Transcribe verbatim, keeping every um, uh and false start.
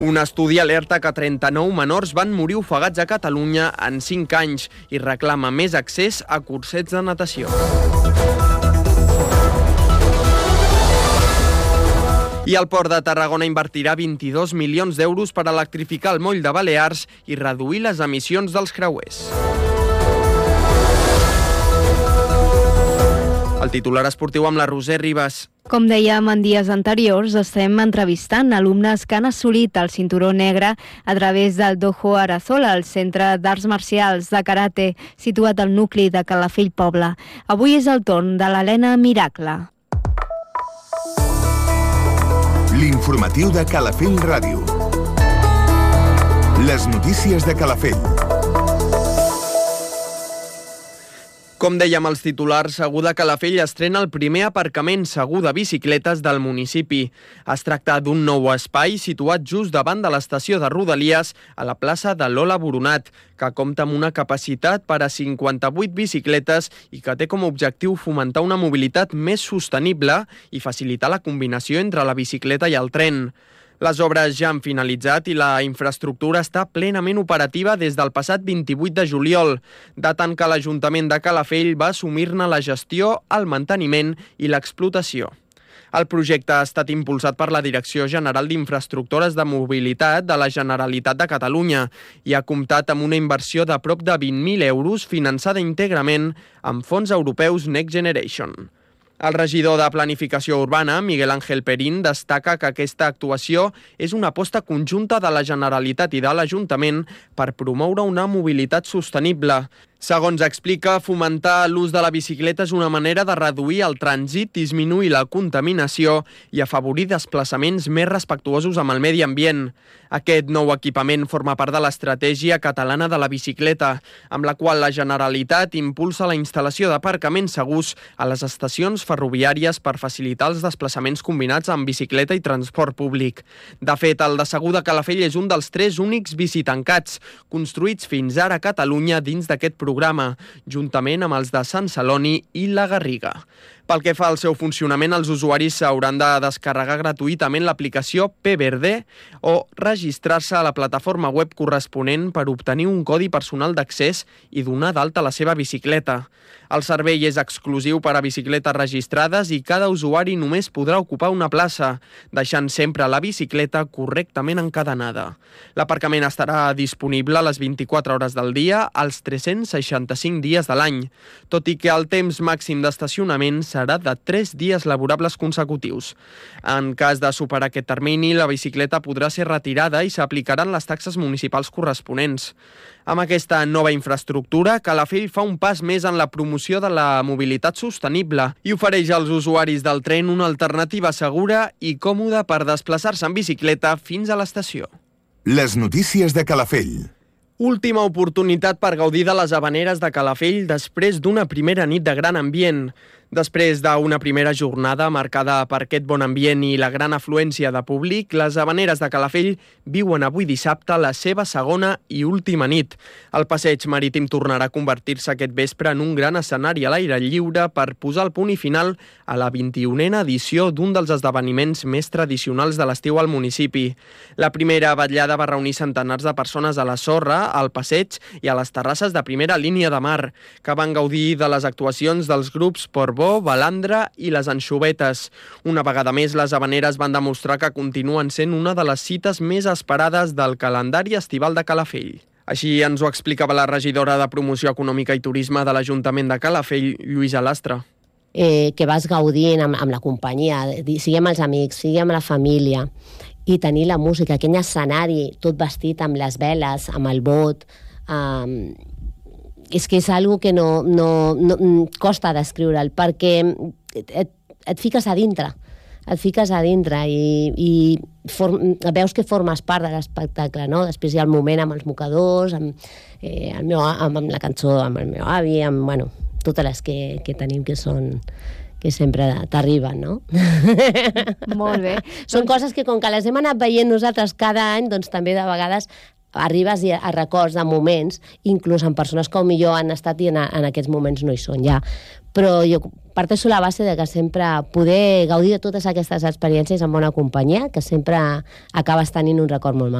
Un estudi alerta que trenta-nou menors van morir ofegats a Catalunya en cinc anys i reclama més accés a cursets de natació. I el Port de Tarragona invertirà vint-i-dos milions d'euros per electrificar el moll de Balears i reduir les emissions dels creuers. El titular esportiu amb la Roser Ribas. Com dèiem en dies anteriors, estem entrevistant alumnes que han assolit el cinturó negre a través del Dojo Arazola, el centre d'arts marcials de karate situat al nucli de Calafell Poble. Avui és el torn de l'Helena Miracle. L'informatiu de Calafell Ràdio. Les notícies de Calafell. Com dèiem als titulars, Segur de Calafell estrena el primer aparcament segur de bicicletes del municipi. Es tracta d'un nou espai situat just davant de l'estació de Rodalies a la plaça de Lola Boronat, que compta amb una capacitat per a cinquanta-vuit bicicletes i que té com a objectiu fomentar una mobilitat més sostenible i facilitar la combinació entre la bicicleta i el tren. Les obres ja han finalitzat i la infraestructura està plenament operativa des del passat vint-i-vuit de juliol, datant que l'Ajuntament de Calafell va assumir-ne la gestió, el manteniment i l'explotació. El projecte ha estat impulsat per la Direcció General d'Infraestructures de Mobilitat de la Generalitat de Catalunya i ha comptat amb una inversió de prop de vint mil euros finançada íntegrament amb fons europeus Next Generation. El regidor de Planificació Urbana, Miguel Ángel Perín, destaca que aquesta actuació és una aposta conjunta de la Generalitat i de l'Ajuntament per promoure una mobilitat sostenible. Segons explica, fomentar l'ús de la bicicleta és una manera de reduir el trànsit, disminuir la contaminació i afavorir desplaçaments més respectuosos amb el medi ambient. Aquest nou equipament forma part de l'estratègia catalana de la bicicleta, amb la qual la Generalitat impulsa la instal·lació d'aparcaments segurs a les estacions ferroviàries per facilitar els desplaçaments combinats amb bicicleta i transport públic. De fet, el de Segur de Calafell és un dels tres únics bicitancats construïts fins ara a Catalunya dins d'aquest programa. programa, juntament amb els de Sant Celoni i la Garriga. Pel que fa al seu funcionament, els usuaris s'hauran de descarregar gratuïtament l'aplicació P Verde o registrar-se a la plataforma web corresponent per obtenir un codi personal d'accés i donar d'alta la seva bicicleta. El servei és exclusiu per a bicicletes registrades i cada usuari només podrà ocupar una plaça, deixant sempre la bicicleta correctament encadenada. L'aparcament estarà disponible a les vint-i-quatre hores del dia, als tres-cents seixanta-cinc dies de l'any, tot i que el temps màxim d'estacionament serà de tres dies laborables consecutius. En cas de superar aquest termini, la bicicleta podrà ser retirada i s'aplicaran les taxes municipals corresponents. Amb aquesta nova infraestructura, Calafell fa un pas més en la promoció de la mobilitat sostenible i ofereix als usuaris del tren una alternativa segura i còmoda per desplaçar-se en bicicleta fins a l'estació. Les notícies de Calafell. Última oportunitat per gaudir de les havaneres de Calafell després d'una primera nit de gran ambient. Després d'una primera jornada marcada per aquest bon ambient i la gran afluència de públic, les havaneres de Calafell viuen avui dissabte la seva segona i última nit. El passeig marítim tornarà a convertir-se aquest vespre en un gran escenari a l'aire lliure per posar el punt i final a la vint-i-unena edició d'un dels esdeveniments més tradicionals de l'estiu al municipi. La primera vetllada va reunir centenars de persones a la sorra, al passeig i a les terrasses de primera línia de mar, que van gaudir de les actuacions dels grups Portbó, Balandra i les Anxovetes. Una vegada més, les havaneres van demostrar que continuen sent una de les cites més esperades del calendari estival de Calafell. Així ens ho explicava la regidora de Promoció Econòmica i Turisme de l'Ajuntament de Calafell, Lluïsa Lastra. Eh, que vas gaudint amb, amb la companyia, siguem els amics, siguem la família, i tenir la música, aquell escenari tot vestit amb les veles, amb el bot, eh, és que és algo que no, no, no costa descriure'l, perquè et, et fiques a dintre, et fiques a dintre i, i for, veus que formes part de l'espectacle, no? Després hi ha el moment amb els mocadors, amb, eh, el meu, amb, amb la cançó, amb el meu avi, amb, bueno, totes les que, que tenim que són que sempre t'arriben, no? Molt bé. Són coses que, com que les hem anat veient nosaltres cada any, doncs també de vegades arribes a records de moments, inclús amb persones que millor han estat i en, en aquests moments no hi són ja. Però jo parteixo la base de que sempre poder gaudir de totes aquestes experiències amb bona companyia, que sempre acabes tenint un record molt maco.